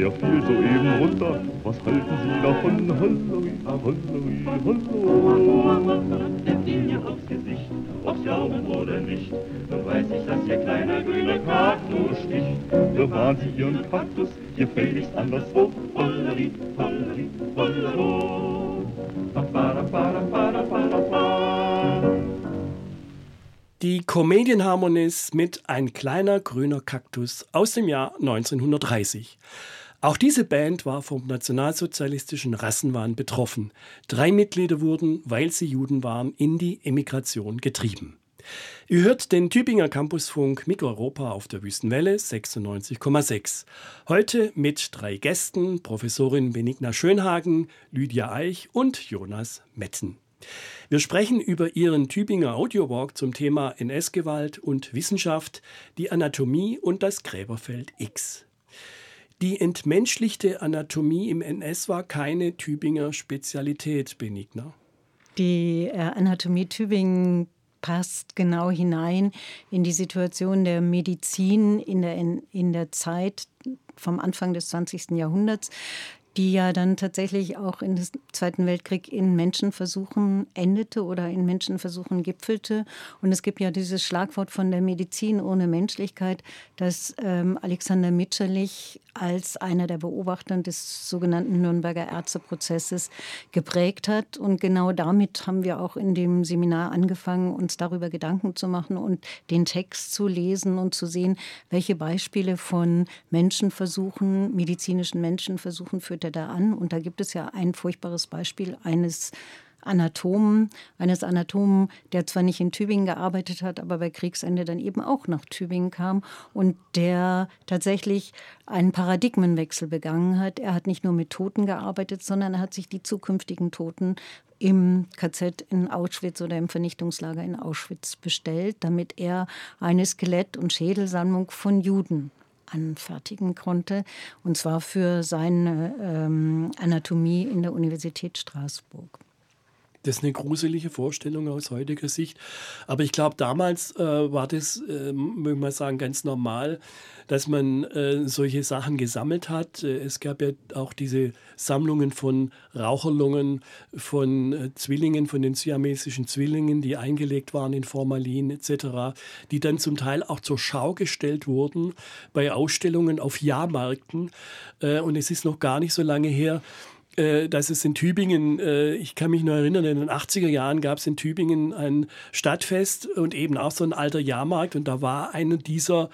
der fiel soeben runter. Was halten Sie davon? Halleluja, Halleluja, Halleluja. Der fiel mir aufs Gesicht, ob's Glauben oder nicht. Nun weiß ich, dass Ihr kleiner grüner Kaktus sticht. Bewahren Sie Ihren Kaktus, gefälligst anderswo. Holleri, holleri, hollero. Ba-ba-da, ba-da, ba-da, ba-da, ba. Die Comedian Harmonies mit Ein kleiner grüner Kaktus aus dem Jahr 1930. Auch diese Band war vom nationalsozialistischen Rassenwahn betroffen. 3 Mitglieder wurden, weil sie Juden waren, in die Emigration getrieben. Ihr hört den Tübinger Campusfunk Mitteleuropa auf der Wüstenwelle 96,6. Heute mit 3 Gästen, Professorin Benigna Schönhagen, Lydia Eich und Jonas Metzen. Wir sprechen über ihren Tübinger Audiowalk zum Thema NS-Gewalt und Wissenschaft, die Anatomie und das Gräberfeld X. Die entmenschlichte Anatomie im NS war keine Tübinger Spezialität, Benigna. Die Anatomie Tübingen passt genau hinein in die Situation der Medizin in der Zeit vom Anfang des 20. Jahrhunderts, die ja dann tatsächlich auch im Zweiten Weltkrieg in Menschenversuchen endete oder in Menschenversuchen gipfelte. Und es gibt ja dieses Schlagwort von der Medizin ohne Menschlichkeit, das Alexander Mitscherlich als einer der Beobachter des sogenannten Nürnberger Ärzteprozesses geprägt hat. Und genau damit haben wir auch in dem Seminar angefangen, uns darüber Gedanken zu machen und den Text zu lesen und zu sehen, welche Beispiele von Menschenversuchen, medizinischen Menschenversuchen führt er da an. Und da gibt es ja ein furchtbares Beispiel eines Anatomen, der zwar nicht in Tübingen gearbeitet hat, aber bei Kriegsende dann eben auch nach Tübingen kam und der tatsächlich einen Paradigmenwechsel begangen hat. Er hat nicht nur mit Toten gearbeitet, sondern er hat sich die zukünftigen Toten im KZ in Auschwitz oder im Vernichtungslager in Auschwitz bestellt, damit er eine Skelett- und Schädelsammlung von Juden anfertigen konnte, und zwar für seine Anatomie in der Universität Straßburg. Das ist eine gruselige Vorstellung aus heutiger Sicht. Aber ich glaube, damals war das, würde ich mal sagen, ganz normal, dass man solche Sachen gesammelt hat. Es gab ja auch diese Sammlungen von Raucherlungen, von Zwillingen, von den siamesischen Zwillingen, die eingelegt waren in Formalin etc., die dann zum Teil auch zur Schau gestellt wurden bei Ausstellungen auf Jahrmärkten. Und es ist noch gar nicht so lange her, dass es in Tübingen, ich kann mich nur erinnern, in den 80er Jahren gab es in Tübingen ein Stadtfest und eben auch so ein alter Jahrmarkt, und da war eine dieser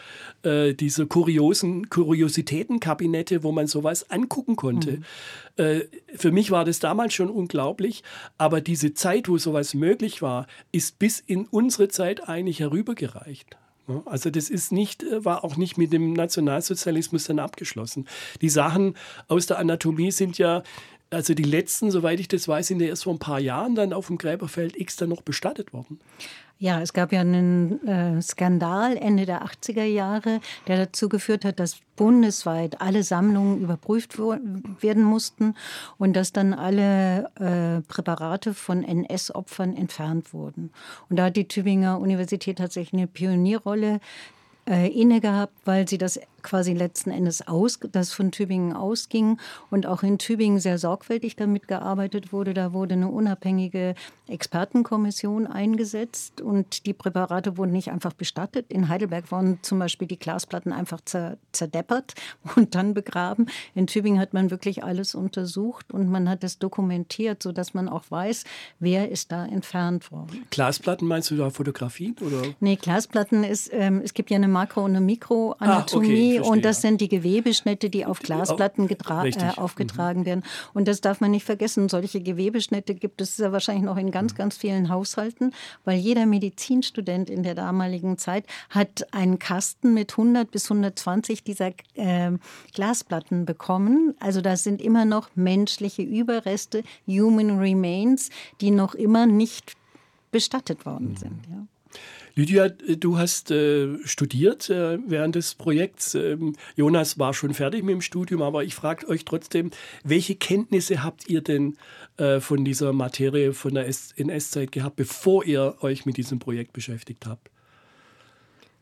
Kuriositätenkabinette, wo man sowas angucken konnte. Für mich war das damals schon unglaublich, aber diese Zeit, wo sowas möglich war, ist bis in unsere Zeit eigentlich herübergereicht. Also das war auch nicht mit dem Nationalsozialismus dann abgeschlossen. Die Sachen aus der Anatomie sind ja, also die letzten, soweit ich das weiß, sind ja erst vor ein paar Jahren dann auf dem Gräberfeld X dann noch bestattet worden. Ja, es gab ja einen Skandal Ende der 80er Jahre, der dazu geführt hat, dass bundesweit alle Sammlungen überprüft werden mussten und dass dann alle Präparate von NS-Opfern entfernt wurden. Und da hat die Tübinger Universität tatsächlich eine Pionierrolle inne gehabt, weil sie das quasi letzten Endes das von Tübingen ausging und auch in Tübingen sehr sorgfältig damit gearbeitet wurde. Da wurde eine unabhängige Expertenkommission eingesetzt und die Präparate wurden nicht einfach bestattet. In Heidelberg wurden zum Beispiel die Glasplatten einfach zerdeppert und dann begraben. In Tübingen hat man wirklich alles untersucht und man hat es dokumentiert, sodass man auch weiß, wer ist da entfernt worden. Glasplatten, meinst du da Fotografien? Oder? Nee, Glasplatten ist, es gibt ja eine Makro- und eine Mikroanatomie. Verstehe, und das sind die Gewebeschnitte, die auf Glasplatten aufgetragen werden. Und das darf man nicht vergessen. Solche Gewebeschnitte gibt es ja wahrscheinlich noch in ganz, ganz vielen Haushalten, weil jeder Medizinstudent in der damaligen Zeit hat einen Kasten mit 100 bis 120 dieser Glasplatten bekommen. Also das sind immer noch menschliche Überreste, Human Remains, die noch immer nicht bestattet worden sind. Ja. Lydia, du hast studiert während des Projekts. Jonas war schon fertig mit dem Studium, aber ich frage euch trotzdem, welche Kenntnisse habt ihr denn von dieser Materie, von der NS-Zeit gehabt, bevor ihr euch mit diesem Projekt beschäftigt habt?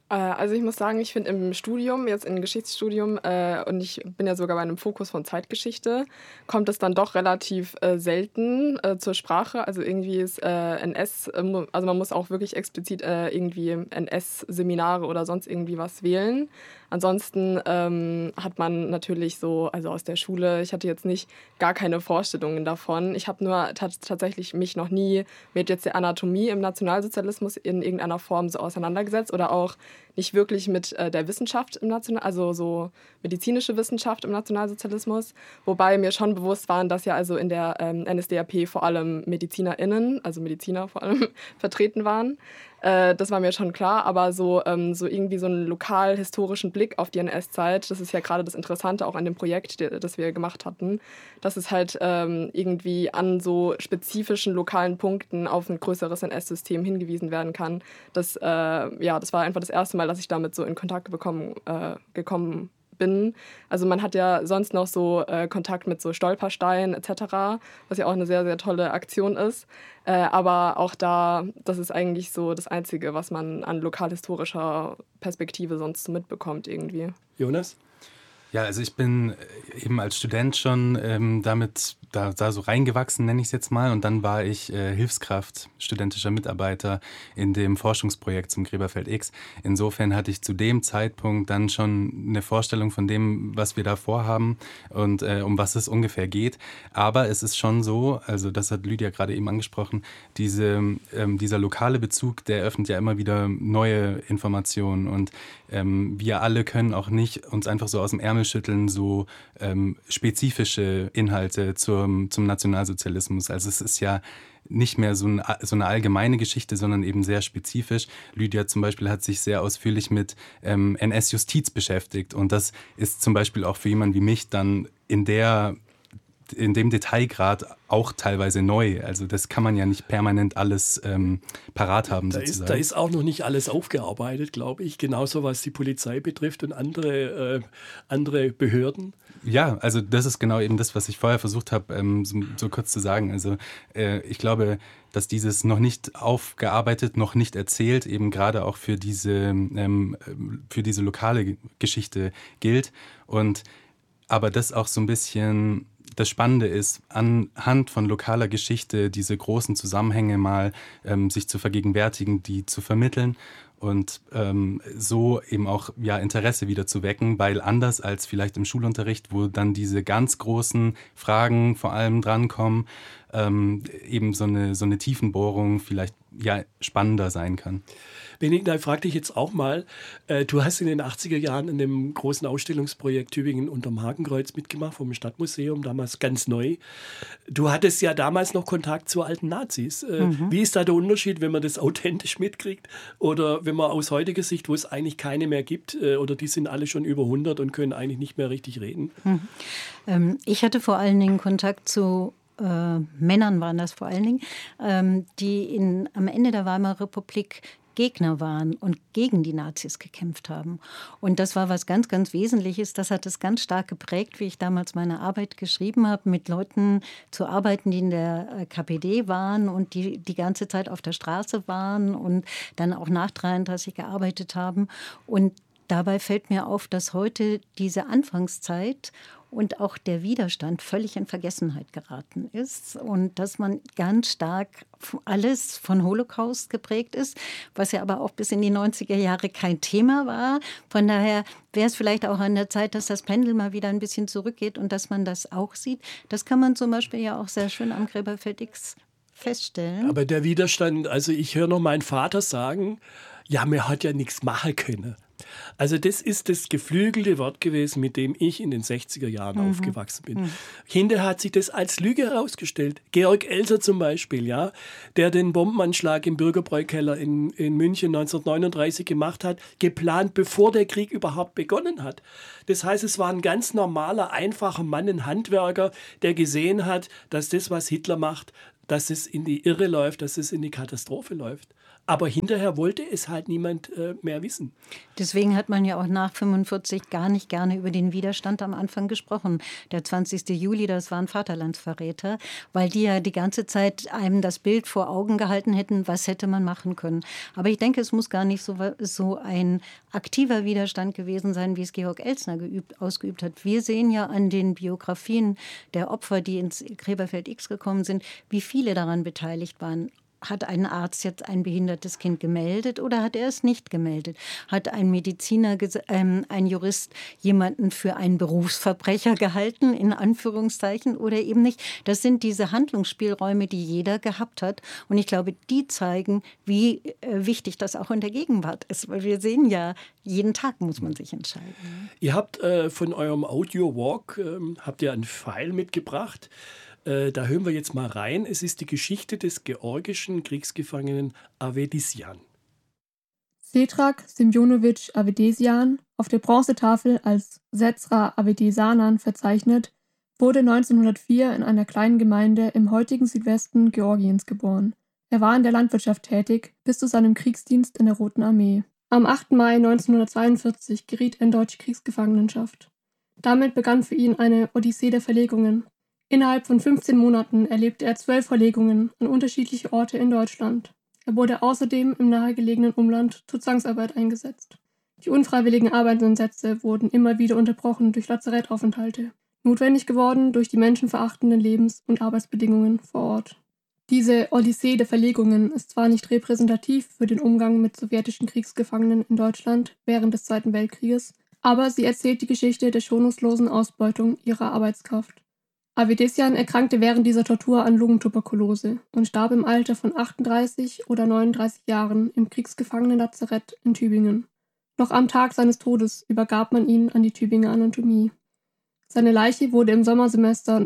Also ich muss sagen, ich finde im Studium, jetzt im Geschichtsstudium, und ich bin ja sogar bei einem Fokus von Zeitgeschichte, kommt es dann doch relativ selten zur Sprache. Also irgendwie ist NS, also man muss auch wirklich explizit irgendwie NS-Seminare oder sonst irgendwie was wählen. Ansonsten hat man natürlich so, also aus der Schule, ich hatte jetzt nicht gar keine Vorstellungen davon. Ich habe nur tatsächlich mich noch nie mit jetzt der Anatomie im Nationalsozialismus in irgendeiner Form so auseinandergesetzt oder auch nicht wirklich mit der Wissenschaft im also so medizinische Wissenschaft im Nationalsozialismus, wobei mir schon bewusst waren, dass ja also in der NSDAP vor allem MedizinerInnen, also Mediziner vor allem, vertreten waren. Das war mir schon klar, aber so irgendwie so einen lokal-historischen Blick auf die NS-Zeit, das ist ja gerade das Interessante auch an dem Projekt, das wir gemacht hatten, dass es halt irgendwie an so spezifischen lokalen Punkten auf ein größeres NS-System hingewiesen werden kann. Das war einfach das erste Mal, dass ich damit so in Kontakt gekommen bin. Also man hat ja sonst noch so Kontakt mit so Stolpersteinen etc., was ja auch eine sehr, sehr tolle Aktion ist. Aber auch das ist eigentlich so das Einzige, was man an lokalhistorischer Perspektive sonst so mitbekommt irgendwie. Jonas? Ja, also ich bin eben als Student schon da so reingewachsen, nenne ich es jetzt mal. Und dann war ich Hilfskraft, studentischer Mitarbeiter in dem Forschungsprojekt zum Gräberfeld X. Insofern hatte ich zu dem Zeitpunkt dann schon eine Vorstellung von dem, was wir da vorhaben und um was es ungefähr geht. Aber es ist schon so, also das hat Lydia gerade eben angesprochen, dieser lokale Bezug, der eröffnet ja immer wieder neue Informationen. Und wir alle können auch nicht uns einfach so aus dem Ärmel schütteln, so spezifische Inhalte zum Nationalsozialismus. Also es ist ja nicht mehr so eine allgemeine Geschichte, sondern eben sehr spezifisch. Lydia zum Beispiel hat sich sehr ausführlich mit NS-Justiz beschäftigt. Und das ist zum Beispiel auch für jemanden wie mich dann in dem Detailgrad auch teilweise neu. Also das kann man ja nicht permanent alles parat haben sozusagen. Da ist auch noch nicht alles aufgearbeitet, glaube ich. Genauso was die Polizei betrifft und andere Behörden. Ja, also das ist genau eben das, was ich vorher versucht habe, so kurz zu sagen. Also ich glaube, dass dieses noch nicht aufgearbeitet, noch nicht erzählt, eben gerade auch für diese lokale Geschichte gilt. Aber das auch so ein bisschen das Spannende ist, anhand von lokaler Geschichte diese großen Zusammenhänge mal sich zu vergegenwärtigen, die zu vermitteln und so eben auch Interesse wieder zu wecken, weil anders als vielleicht im Schulunterricht, wo dann diese ganz großen Fragen vor allem drankommen, eben so eine Tiefenbohrung vielleicht spannender sein kann. Benigna, ich frage dich jetzt auch mal, du hast in den 80er Jahren in dem großen Ausstellungsprojekt Tübingen unterm Hakenkreuz mitgemacht, vom Stadtmuseum, damals ganz neu. Du hattest ja damals noch Kontakt zu alten Nazis. Wie ist da der Unterschied, wenn man das authentisch mitkriegt oder wenn man aus heutiger Sicht, wo es eigentlich keine mehr gibt oder die sind alle schon über 100 und können eigentlich nicht mehr richtig reden? Ich hatte vor allen Dingen Kontakt zu Männern, waren das vor allen Dingen, die am Ende der Weimarer Republik Gegner waren und gegen die Nazis gekämpft haben. Und das war was ganz, ganz Wesentliches. Das hat es ganz stark geprägt, wie ich damals meine Arbeit geschrieben habe, mit Leuten zu arbeiten, die in der KPD waren und die die ganze Zeit auf der Straße waren und dann auch nach 1933 gearbeitet haben. Und dabei fällt mir auf, dass heute diese Anfangszeit und auch der Widerstand völlig in Vergessenheit geraten ist und dass man ganz stark alles von Holocaust geprägt ist, was ja aber auch bis in die 90er Jahre kein Thema war. Von daher wäre es vielleicht auch an der Zeit, dass das Pendel mal wieder ein bisschen zurückgeht und dass man das auch sieht. Das kann man zum Beispiel ja auch sehr schön am Gräberfeld X feststellen. Aber der Widerstand, also ich höre noch meinen Vater sagen, ja, man hat ja nichts machen können. Also das ist das geflügelte Wort gewesen, mit dem ich in den 60er Jahren aufgewachsen bin. Hinterher hat sich das als Lüge herausgestellt. Georg Elser zum Beispiel, ja, der den Bombenanschlag im Bürgerbräukeller in München 1939 gemacht hat, geplant, bevor der Krieg überhaupt begonnen hat. Das heißt, es war ein ganz normaler, einfacher Mann, ein Handwerker, der gesehen hat, dass das, was Hitler macht, dass es in die Irre läuft, dass es in die Katastrophe läuft. Aber hinterher wollte es halt niemand mehr wissen. Deswegen hat man ja auch nach 1945 gar nicht gerne über den Widerstand am Anfang gesprochen. Der 20. Juli, das waren Vaterlandsverräter, weil die ja die ganze Zeit einem das Bild vor Augen gehalten hätten, was hätte man machen können. Aber ich denke, es muss gar nicht so ein aktiver Widerstand gewesen sein, wie es Georg Elstner ausgeübt hat. Wir sehen ja an den Biografien der Opfer, die ins Gräberfeld X gekommen sind, wie viele daran beteiligt waren. Hat ein Arzt jetzt ein behindertes Kind gemeldet oder hat er es nicht gemeldet? Hat ein Mediziner, ein Jurist jemanden für einen Berufsverbrecher gehalten, in Anführungszeichen, oder eben nicht? Das sind diese Handlungsspielräume, die jeder gehabt hat. Und ich glaube, die zeigen, wie wichtig das auch in der Gegenwart ist. Weil wir sehen ja, jeden Tag muss man sich entscheiden. Ihr habt von eurem Audio-Walk habt ihr einen Pfeil mitgebracht. Da hören wir jetzt mal rein. Es ist die Geschichte des georgischen Kriegsgefangenen Avedisian. Setrak Semjonowitsch Avedesian, auf der Bronzetafel als Sezra Avedesanan verzeichnet, wurde 1904 in einer kleinen Gemeinde im heutigen Südwesten Georgiens geboren. Er war in der Landwirtschaft tätig, bis zu seinem Kriegsdienst in der Roten Armee. Am 8. Mai 1942 geriet er in deutsche Kriegsgefangenschaft. Damit begann für ihn eine Odyssee der Verlegungen. Innerhalb von 15 Monaten erlebte er 12 Verlegungen an unterschiedliche Orte in Deutschland. Er wurde außerdem im nahegelegenen Umland zur Zwangsarbeit eingesetzt. Die unfreiwilligen Arbeitseinsätze wurden immer wieder unterbrochen durch Lazarettaufenthalte, notwendig geworden durch die menschenverachtenden Lebens- und Arbeitsbedingungen vor Ort. Diese Odyssee der Verlegungen ist zwar nicht repräsentativ für den Umgang mit sowjetischen Kriegsgefangenen in Deutschland während des Zweiten Weltkrieges, aber sie erzählt die Geschichte der schonungslosen Ausbeutung ihrer Arbeitskraft. Avedesian erkrankte während dieser Tortur an Lungentuberkulose und starb im Alter von 38 oder 39 Jahren im Kriegsgefangenenlazarett in Tübingen. Noch am Tag seines Todes übergab man ihn an die Tübinger Anatomie. Seine Leiche wurde im Sommersemester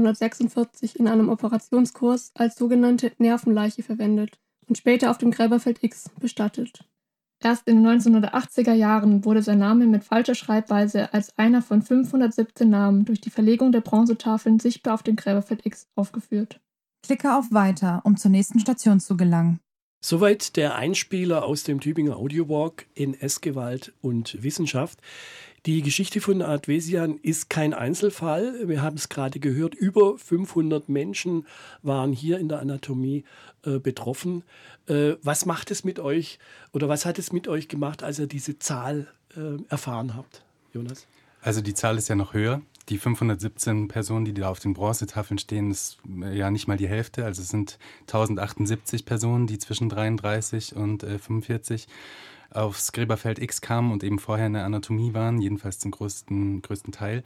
1946 in einem Operationskurs als sogenannte Nervenleiche verwendet und später auf dem Gräberfeld X bestattet. Erst in den 1980er Jahren wurde sein Name mit falscher Schreibweise als einer von 517 Namen durch die Verlegung der Bronzetafeln sichtbar auf dem Gräberfeld X aufgeführt. Klicke auf Weiter, um zur nächsten Station zu gelangen. Soweit der Einspieler aus dem Tübinger Audiowalk NS-Gewalt und Wissenschaft. Die Geschichte von Avedesian ist kein Einzelfall. Wir haben es gerade gehört, über 500 Menschen waren hier in der Anatomie betroffen. Was macht es mit euch oder was hat es mit euch gemacht, als ihr diese Zahl erfahren habt, Jonas? Also die Zahl ist ja noch höher. Die 517 Personen, die da auf den Bronzetafeln stehen, ist ja nicht mal die Hälfte. Also es sind 1078 Personen, die zwischen 33 und 45 aufs Gräberfeld X kamen und eben vorher in der Anatomie waren, jedenfalls zum größten Teil.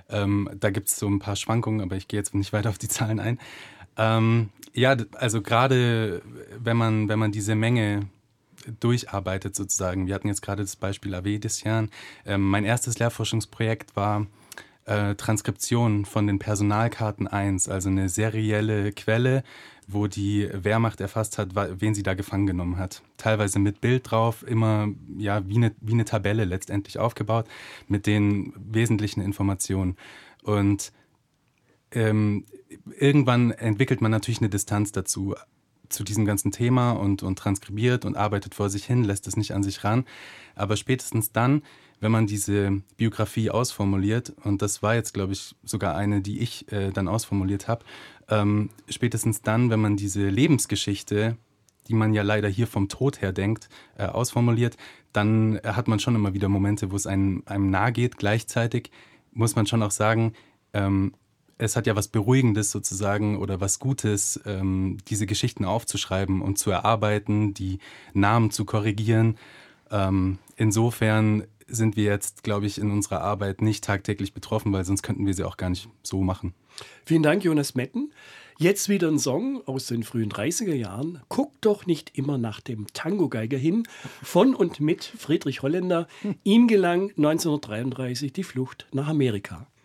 Da gibt es so ein paar Schwankungen, aber ich gehe jetzt nicht weiter auf die Zahlen ein. Ja, also gerade wenn man diese Menge durcharbeitet sozusagen, wir hatten jetzt gerade das Beispiel Avedesian. Mein erstes Lehrforschungsprojekt war Transkription von den Personalkarten 1, also eine serielle Quelle, wo die Wehrmacht erfasst hat, wen sie da gefangen genommen hat. Teilweise mit Bild drauf, immer ja wie eine Tabelle letztendlich aufgebaut mit den wesentlichen Informationen. Und irgendwann entwickelt man natürlich eine Distanz dazu, zu diesem ganzen Thema und transkribiert und arbeitet vor sich hin, lässt es nicht an sich ran. Aber spätestens dann, wenn man diese Biografie ausformuliert, und das war jetzt, glaube ich, sogar eine, die ich dann ausformuliert habe, spätestens dann, wenn man diese Lebensgeschichte, die man ja leider hier vom Tod her denkt, ausformuliert, dann hat man schon immer wieder Momente, wo es einem nahe geht. Gleichzeitig muss man schon auch sagen, es hat ja was Beruhigendes sozusagen oder was Gutes, diese Geschichten aufzuschreiben und zu erarbeiten, die Namen zu korrigieren. Insofern sind wir jetzt, glaube ich, in unserer Arbeit nicht tagtäglich betroffen, weil sonst könnten wir sie auch gar nicht so machen. Vielen Dank, Jonas Metten. Jetzt wieder ein Song aus den frühen 30er Jahren. Guck doch nicht immer nach dem Tango-Geiger hin. Von und mit Friedrich Holländer. Ihm gelang 1933 die Flucht nach Amerika.